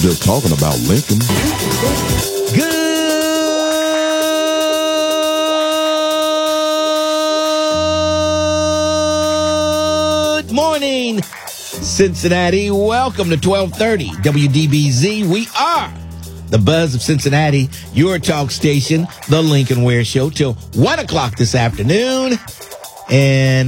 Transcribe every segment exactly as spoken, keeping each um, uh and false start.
just talking about Lincoln. Good morning, Cincinnati. Welcome to twelve thirty W D B Z. We are the Buzz of Cincinnati, your talk station, the Lincoln Ware Show, till one o'clock this afternoon. And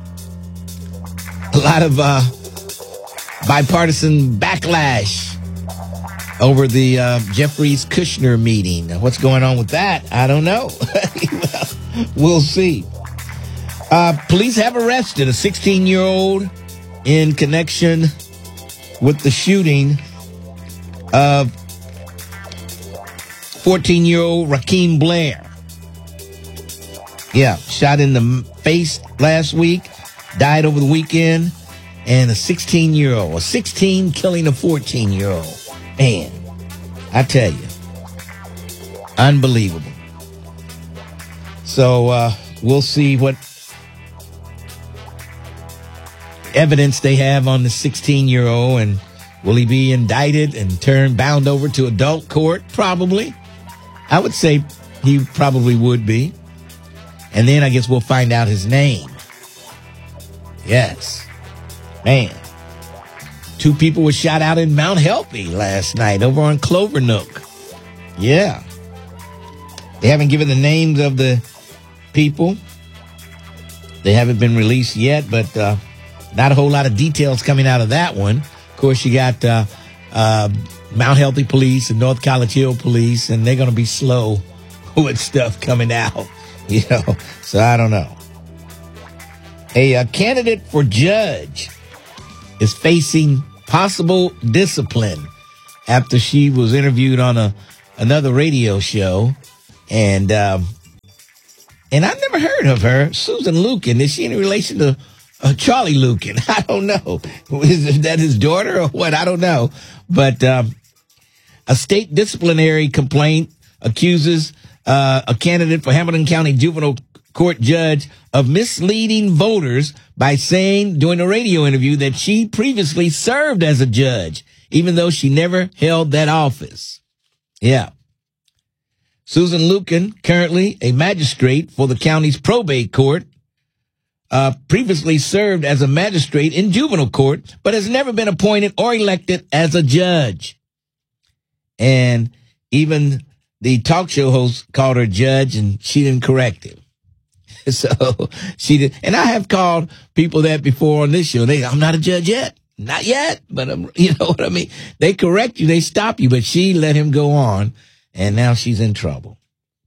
a lot of uh, bipartisan backlash over the uh, Jeffries Kushner meeting. What's going on with that? I don't know. We'll see. Uh, police have arrested a sixteen-year-old in connection with the shooting of fourteen-year-old Rakeem Blair. Yeah, shot in the face last week, died over the weekend, and a sixteen-year-old, a sixteen killing a fourteen-year-old. Man, I tell you, unbelievable. So uh, we'll see what evidence they have on the sixteen-year-old, and will he be indicted and turned bound over to adult court? Probably. I would say he probably would be. And then I guess we'll find out his name. Yes. Man. Two people were shot out in Mount Healthy last night over on Clover Nook. Yeah. They haven't given the names of the people. They haven't been released yet, but uh, not a whole lot of details coming out of that one. Of course, you got uh, uh, Mount Healthy Police and North College Hill Police, and they're going to be slow with stuff coming out, you know. So I don't know. A, a candidate for judge is facing possible discipline after she was interviewed on a another radio show, and um, and I've never heard of her, Susan Lukin. Is she in relation to uh, Charlie Lukin? I don't know. Is that his daughter or what? I don't know. But um, a state disciplinary complaint accuses uh, a candidate for Hamilton County Juvenile Court judge of misleading voters by saying during a radio interview that she previously served as a judge, even though she never held that office. Yeah. Susan Lukin, currently a magistrate for the county's probate court, uh, previously served as a magistrate in juvenile court, but has never been appointed or elected as a judge. And even the talk show host called her judge, and she didn't correct him. So she did. And I have called people that before on this show. They, I'm not a judge yet. Not yet. But I'm, you know what I mean? They correct you. They stop you. But she let him go on. And now she's in trouble.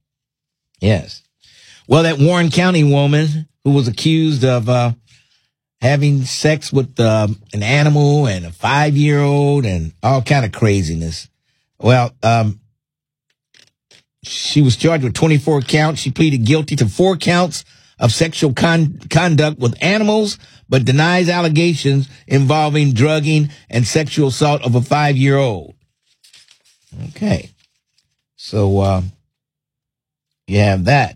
Yes. Well, that Warren County woman who was accused of uh, having sex with uh, an animal and a five-year-old and all kind of craziness. Well, um, she was charged with twenty-four counts. She pleaded guilty to four counts of sexual con- conduct with animals, but denies allegations involving drugging and sexual assault of a five-year-old. Okay. So, uh, you have that.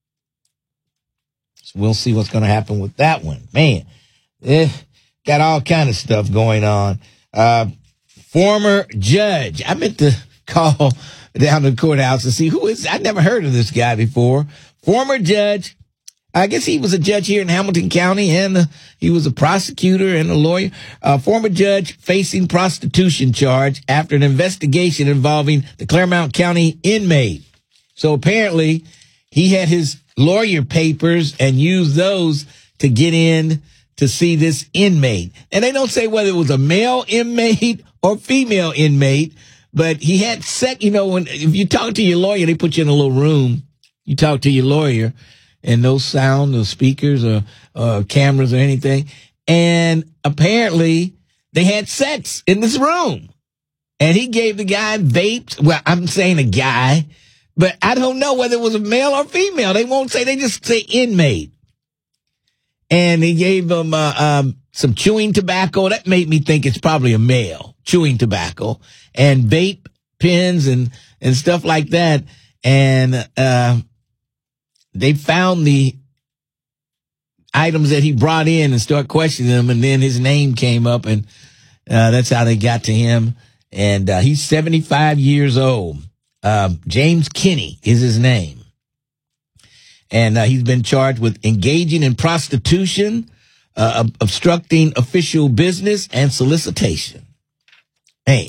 So we'll see what's going to happen with that one. Man, eh, got all kind of stuff going on. Uh, former judge. I meant to call down to the courthouse to see who is. I'd never heard of this guy before. Former judge. I guess he was a judge here in Hamilton County, and uh, he was a prosecutor and a lawyer. Uh, former judge facing prostitution charge after an investigation involving the Claremont County inmate. So apparently he had his lawyer papers and used those to get in to see this inmate. And they don't say whether it was a male inmate or female inmate, but he had sex. You know, when if you talk to your lawyer, they put you in a little room. You talk to your lawyer. And no sound, no speakers or uh, cameras or anything. And apparently they had sex in this room. And he gave the guy vapes. Well, I'm saying a guy, but I don't know whether it was a male or female. They won't say, they just say inmate. And he gave him uh, um, some chewing tobacco. That made me think it's probably a male, chewing tobacco. And vape pens and, and stuff like that. And uh they found the items that he brought in and started questioning them, and then his name came up, and uh, that's how they got to him. and uh, he's seventy-five years old. Um, James Kinney is his name. And uh, he's been charged with engaging in prostitution, uh, ob- obstructing official business, and solicitation. Man.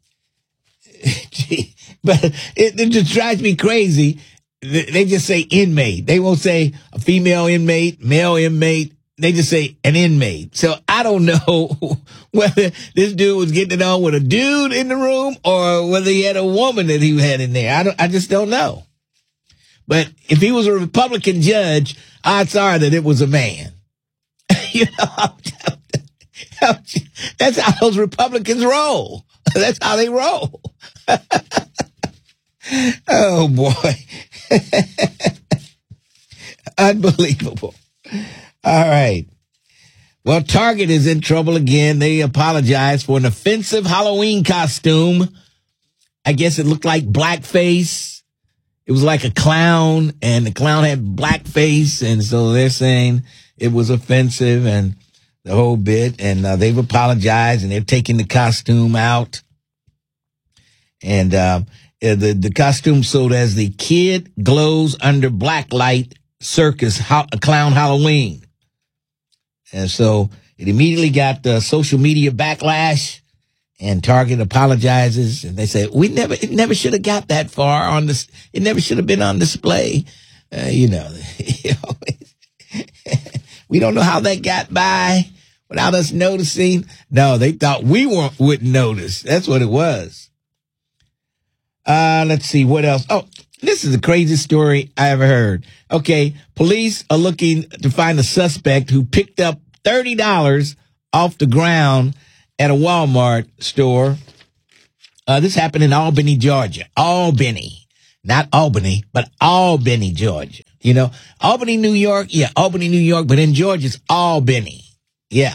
But it, it just drives me crazy. They just say inmate. They won't say a female inmate, male inmate. They just say an inmate. So I don't know whether this dude was getting it on with a dude in the room or whether he had a woman that he had in there. I don't, I just don't know. But if he was a Republican judge, odds are that it was a man. You know, that's how those Republicans roll. That's how they roll. Oh, boy. Unbelievable. All right. Well, Target is in trouble again. They apologized for an offensive Halloween costume. I guess it looked like blackface. It was like a clown, and the clown had blackface, and so they're saying it was offensive and the whole bit, and uh, they've apologized, and they're taking the costume out. And uh, the, the costume sold as the Kid Glows Under Blacklight Circus ho- Clown Halloween. And so it immediately got the social media backlash, and Target apologizes, and they say, we never, it never should have got that far on this. It never should have been on display. Uh, you know, we don't know how that got by without us noticing. No, they thought we weren't, wouldn't notice. That's what it was. Uh, let's see what else. Oh, this is the craziest story I ever heard. Okay. Police are looking to find a suspect who picked up thirty dollars off the ground at a Walmart store. Uh, this happened in Albany, Georgia. Albany. Not Albany, but Albany, Georgia. You know, Albany, New York. Yeah, Albany, New York. But in Georgia, it's Albany. Yeah.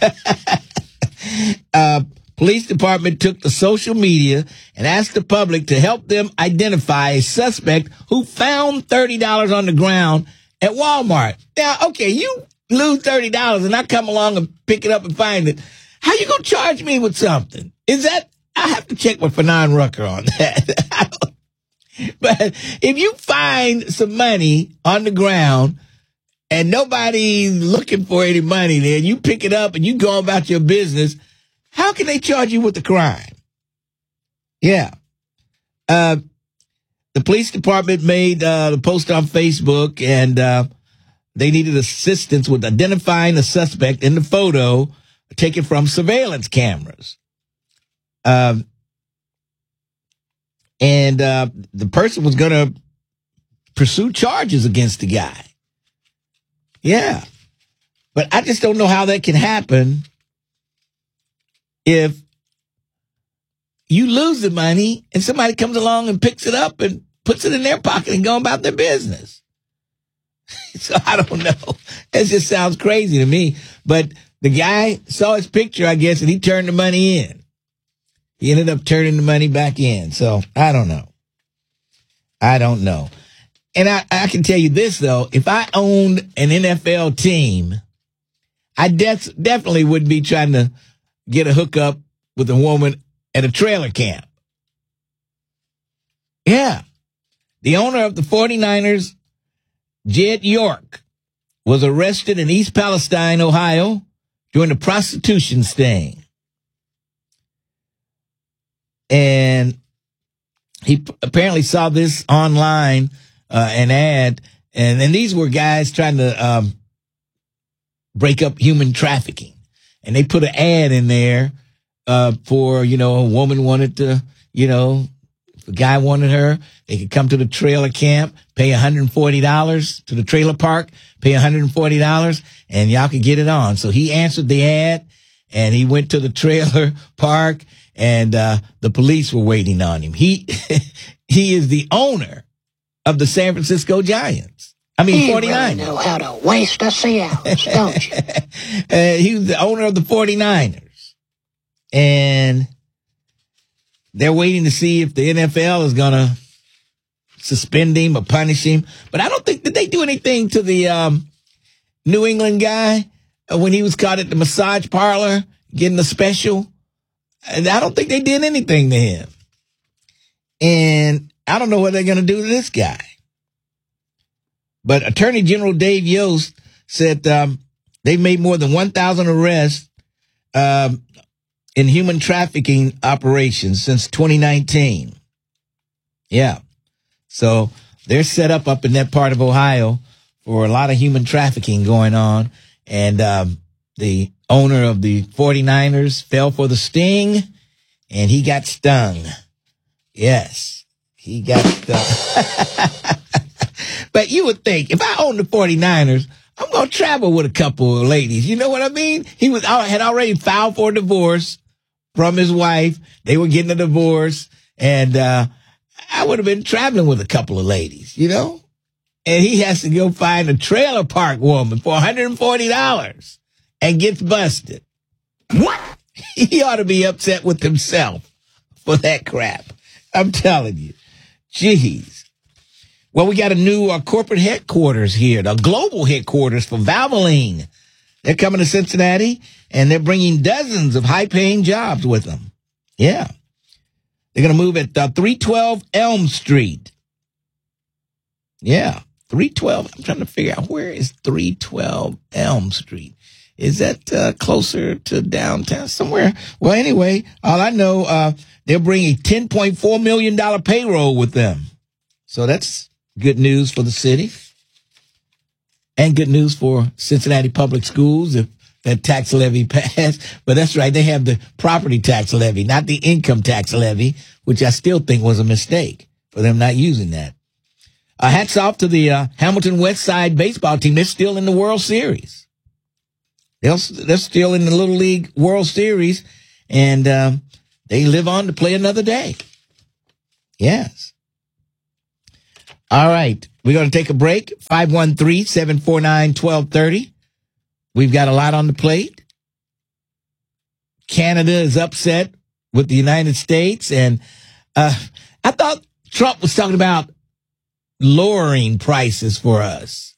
uh, police department took to social media and asked the public to help them identify a suspect who found thirty dollars on the ground at Walmart. Now, okay, you lose thirty dollars and I come along and pick it up and find it. How you gonna charge me with something? Is that, I have to check with Fernand Rucker on that. But if you find some money on the ground and nobody's looking for any money there, you pick it up and you go about your business, how can they charge you with the crime? Yeah. Uh, the police department made uh, the post on Facebook, and uh, they needed assistance with identifying the suspect in the photo taken from surveillance cameras. Um, and uh, the person was going to pursue charges against the guy. Yeah. But I just don't know how that can happen if you lose the money and somebody comes along and picks it up and puts it in their pocket and go about their business. So I don't know. It just sounds crazy to me. But the guy saw his picture, I guess, and he turned the money in. He ended up turning the money back in. So I don't know. I don't know. And I, I can tell you this, though. If I owned an N F L team, I def- definitely wouldn't be trying to get a hookup with a woman at a trailer camp. Yeah. The owner of the forty-niners, Jed York, was arrested in East Palestine, Ohio, during a prostitution sting. And he p- apparently saw this online, uh, an ad, and, and these were guys trying to um, break up human trafficking. And they put an ad in there uh, for, you know, a woman wanted to, you know, if a guy wanted her, they could come to the trailer camp, pay one hundred forty dollars to the trailer park, pay one hundred forty dollars, and y'all could get it on. So he answered the ad, and he went to the trailer park, and uh the police were waiting on him. He he is the owner of the San Francisco Giants. I mean, you forty-niners. You really know how to waste a Seahawks, don't you? uh, he was the owner of the forty-niners. And they're waiting to see if the N F L is going to suspend him or punish him. But I don't think, did they do anything to the um, New England guy uh, when he was caught at the massage parlor getting a special? And I don't think they did anything to him. And I don't know what they're going to do to this guy. But Attorney General Dave Yost said um, they've made more than one thousand arrests um, in human trafficking operations since twenty nineteen. Yeah. So they're set up up in that part of Ohio for a lot of human trafficking going on. And um, the owner of the forty-niners fell for the sting, and he got stung. Yes, he got stung. But you would think, if I own the forty-niners, I'm going to travel with a couple of ladies. You know what I mean? He was had already filed for divorce from his wife. They were getting a divorce, and uh, I would have been traveling with a couple of ladies, you know? And he has to go find a trailer park woman for one hundred forty dollars and gets busted. What? He ought to be upset with himself for that crap. I'm telling you. Jeez. Well, we got a new uh, corporate headquarters here, the global headquarters for Valvoline. They're coming to Cincinnati, and they're bringing dozens of high-paying jobs with them. Yeah. They're going to move at uh, three twelve Elm Street. Yeah, three twelve. I'm trying to figure out, where is three twelve Elm Street? Is that uh, closer to downtown somewhere? Well, anyway, all I know, uh, they'll bring a ten point four million dollars payroll with them. So that's good news for the city. And good news for Cincinnati Public Schools if that tax levy passed. But that's right, they have the property tax levy, not the income tax levy, which I still think was a mistake for them not using that. Uh, hats off to the uh, Hamilton West Side baseball team. They're still in the World Series. They're, they're still in the Little League World Series, and um, they live on to play another day. Yes. All right. We're going to take a break. five one three, seven four nine, one two three zero. We've got a lot on the plate. Canada is upset with the United States, and uh, I thought Trump was talking about lowering prices for us.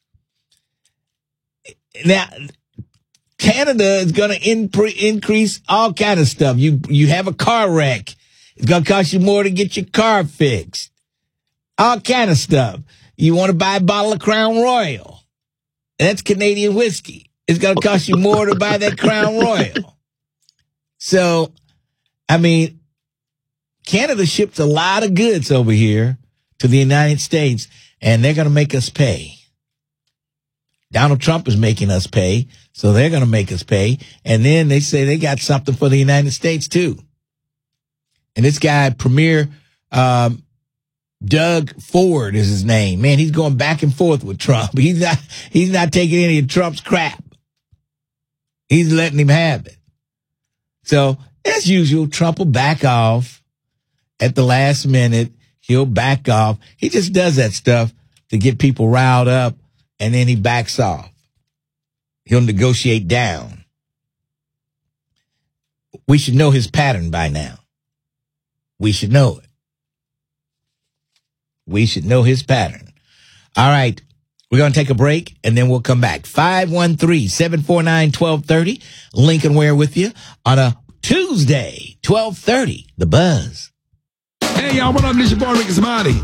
Now, Canada is going to impre- increase all kind of stuff. You you have a car wreck, it's going to cost you more to get your car fixed. All kind of stuff. You want to buy a bottle of Crown Royal, that's Canadian whiskey. It's going to cost you more to buy that Crown Royal. So, I mean, Canada ships a lot of goods over here to the United States, and they're going to make us pay. Donald Trump is making us pay, so they're going to make us pay. And then they say they got something for the United States, too. And this guy, Premier um, Doug Ford is his name. Man, he's going back and forth with Trump. He's not, he's not taking any of Trump's crap. He's letting him have it. So, as usual, Trump will back off at the last minute. He'll back off. He just does that stuff to get people riled up, and then he backs off. He'll negotiate down. We should know his pattern by now. We should know it. We should know his pattern. All right. We're going to take a break, and then we'll come back. five one three, seven four nine, one two three zero. Lincoln Ware with you on a Tuesday, twelve thirty. The Buzz. Hey, y'all, what up? This your boy, Ricky Smiley.